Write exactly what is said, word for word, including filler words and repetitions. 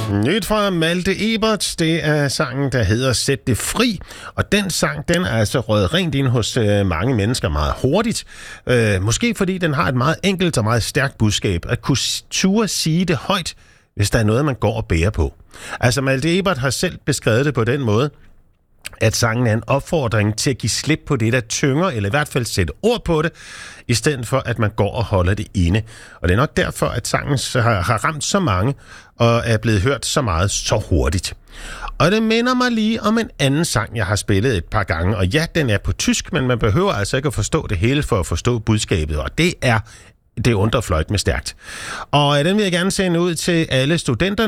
Nyt fra Malte Ebert, det er sangen, der hedder Sæt det fri. Og den sang, den er altså røget rent ind hos øh, mange mennesker meget hurtigt. Øh, måske fordi den har et meget enkelt og meget stærkt budskab. At kunne ture sige det højt, hvis der er noget, man går og bærer på. Altså Malte Ebert har selv beskrevet det på den måde, at sangen er en opfordring til at give slip på det, der tynger, eller i hvert fald sætte ord på det, i stedet for, at man går og holder det inde. Og det er nok derfor, at sangen har, har ramt så mange, og er blevet hørt så meget så hurtigt. Og det minder mig lige om en anden sang, jeg har spillet et par gange, og ja, den er på tysk, men man behøver altså ikke at forstå det hele for at forstå budskabet, og det er det undrer fløjt med stærkt. Og den vil jeg gerne sende ud til alle studenter,